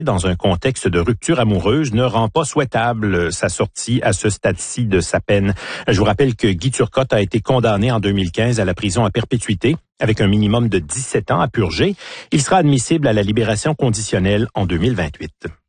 dans un contexte de rupture amoureuse ne rend pas souhaitable sa sortie à ce stade-ci de sa peine. Je vous rappelle que Guy Turcotte a été condamné en 2015 à la prison à perpétuité avec un minimum de 17 ans à purger. Il sera admissible à la libération conditionnelle en 2028.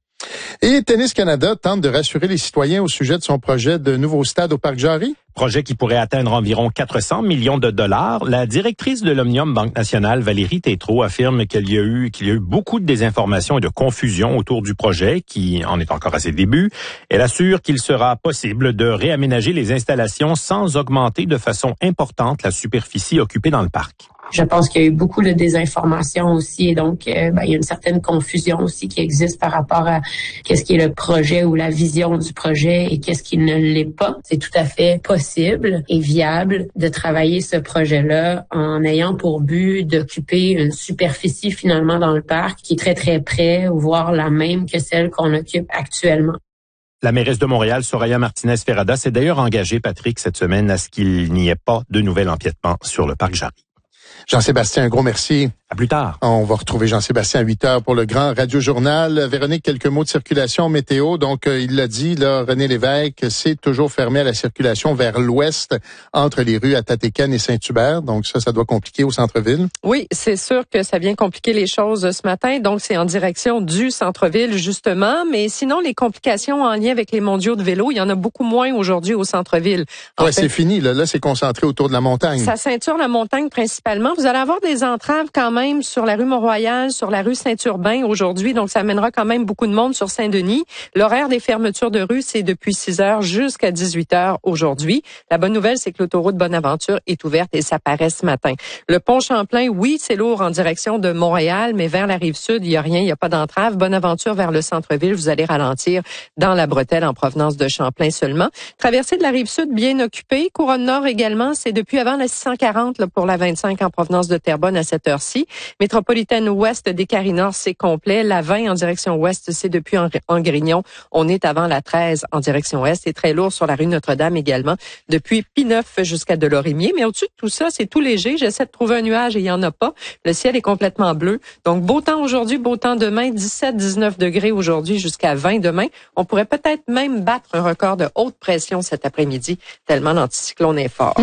Et Tennis Canada tente de rassurer les citoyens au sujet de son projet de nouveau stade au Parc Jarry. Projet qui pourrait atteindre environ 400 millions de dollars. La directrice de l'Omnium Banque Nationale, Valérie Tétrault, affirme qu'il y a eu beaucoup de désinformation et de confusion autour du projet, qui en est encore à ses débuts. Elle assure qu'il sera possible de réaménager les installations sans augmenter de façon importante la superficie occupée dans le parc. Je pense qu'il y a eu beaucoup de désinformation aussi et donc il y a une certaine confusion aussi qui existe par rapport à qu'est-ce qui est le projet ou la vision du projet et qu'est-ce qui ne l'est pas. C'est tout à fait possible et viable de travailler ce projet-là en ayant pour but d'occuper une superficie finalement dans le parc qui est très très près, voire la même que celle qu'on occupe actuellement. La mairesse de Montréal, Soraya Martinez-Ferrada, s'est d'ailleurs engagée, Patrick, cette semaine à ce qu'il n'y ait pas de nouvel empiètement sur le parc Jarry. Jean-Sébastien, un gros merci. À plus tard. On va retrouver Jean-Sébastien à 8 heures pour le grand Radio-Journal. Véronique, quelques mots de circulation météo. Donc, il l'a dit, là, René Lévesque, c'est toujours fermé à la circulation vers l'ouest entre les rues Atatéken et Saint-Hubert. Donc, ça doit compliquer au centre-ville. Oui, c'est sûr que ça vient compliquer les choses ce matin. Donc, c'est en direction du centre-ville, justement. Mais sinon, les complications en lien avec les mondiaux de vélo, il y en a beaucoup moins aujourd'hui au centre-ville. Ouais, c'est fini. Là, c'est concentré autour de la montagne. Ça ceinture la montagne principalement. Vous allez avoir des entraves quand même sur la rue Mont-Royal, sur la rue Saint-Urbain aujourd'hui. Donc, ça amènera quand même beaucoup de monde sur Saint-Denis. L'horaire des fermetures de rue, c'est depuis 6 heures jusqu'à 18 heures aujourd'hui. La bonne nouvelle, c'est que l'autoroute Bonaventure est ouverte et ça paraît ce matin. Le pont Champlain, oui, c'est lourd en direction de Montréal, mais vers la rive sud, il n'y a rien, il n'y a pas d'entrave. Bonaventure vers le centre-ville, vous allez ralentir dans la bretelle en provenance de Champlain seulement. Traversée de la rive sud, bien occupée. Couronne Nord également, c'est depuis avant la 640 là, pour la 25 en provenance de Terrebonne à cette heure-ci. Métropolitaine ouest des Carins-Nord, c'est complet. La 20 en direction ouest, c'est depuis en Grignon. On est avant la 13 en direction est. C'est très lourd sur la rue Notre-Dame également, depuis Pineuf jusqu'à Delorimier. Mais au-dessus de tout ça, c'est tout léger. J'essaie de trouver un nuage et il n'y en a pas. Le ciel est complètement bleu. Donc, beau temps aujourd'hui, beau temps demain. 17-19 degrés aujourd'hui jusqu'à 20 demain. On pourrait peut-être même battre un record de haute pression cet après-midi, tellement l'anticyclone est fort.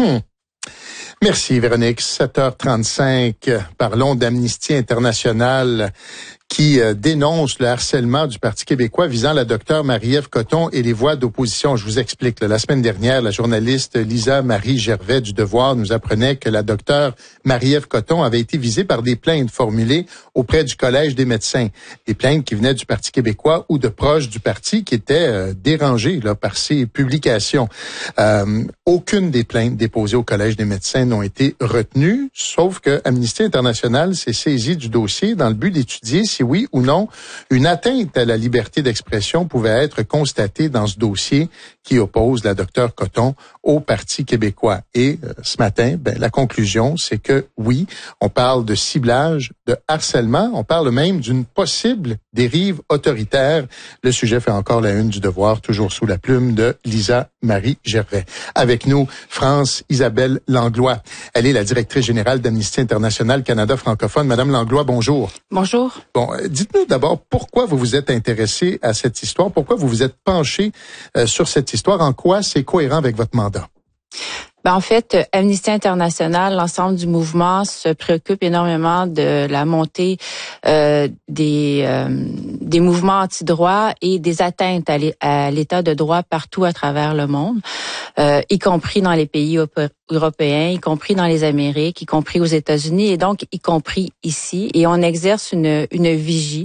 Merci Véronique. 7h35. Parlons d'Amnesty International qui dénonce le harcèlement du Parti québécois visant la docteure Marie-Ève Coton et les voix d'opposition. Je vous explique. La semaine dernière, la journaliste Lisa Marie Gervais du Devoir nous apprenait que la docteure Marie-Ève Coton avait été visée par des plaintes formulées auprès du Collège des médecins. Des plaintes qui venaient du Parti québécois ou de proches du parti qui étaient dérangés par ces publications. Aucune des plaintes déposées au Collège des médecins n'ont été retenues, sauf que Amnesty International s'est saisi du dossier dans le but d'étudier si oui ou non une atteinte à la liberté d'expression pouvait être constatée dans ce dossier qui oppose la docteure Coton au Parti québécois. Et ce matin, la conclusion, c'est que oui, on parle de ciblage, de harcèlement, on parle même d'une possible dérive autoritaire. Le sujet fait encore la une du Devoir, toujours sous la plume de Lisa Marie Gervais. Avec nous, France Isabelle Langlois. Elle est la directrice générale d'Amnesty International Canada francophone. Madame Langlois, bonjour. Bonjour. Bon, dites-nous d'abord pourquoi vous vous êtes intéressée à cette histoire, pourquoi vous vous êtes penchée sur cette histoire, en quoi c'est cohérent avec votre mandat? En fait, Amnesty International, l'ensemble du mouvement se préoccupe énormément de la montée des mouvements anti-droit et des atteintes à l'état de droit partout à travers le monde, y compris dans les pays européens, y compris dans les Amériques, y compris aux États-Unis et donc y compris ici. Et on exerce une vigie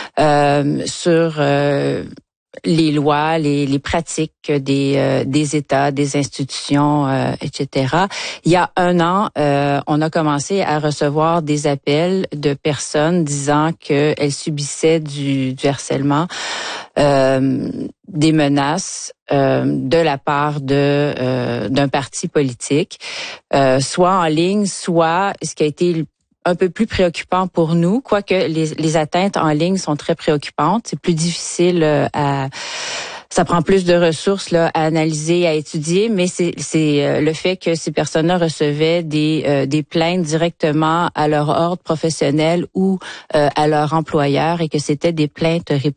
sur les lois, les pratiques des États, des institutions, etc. Il y a 1 an, on a commencé à recevoir des appels de personnes disant qu'elles subissaient du harcèlement, des menaces de la part d'un parti politique, soit en ligne, soit ce qui a été un peu plus préoccupant pour nous, quoique les atteintes en ligne sont très préoccupantes. C'est plus difficile Ça prend plus de ressources là à analyser, à étudier, mais c'est le fait que ces personnes-là recevaient des plaintes directement à leur ordre professionnel ou à leur employeur et que c'était des plaintes